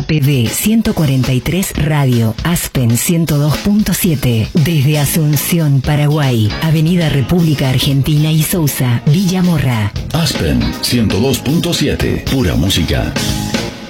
APB 143 Radio, Aspen 102.7. Desde Asunción, Paraguay, Avenida República Argentina y Sousa, Villa Morra. Aspen 102.7, pura música.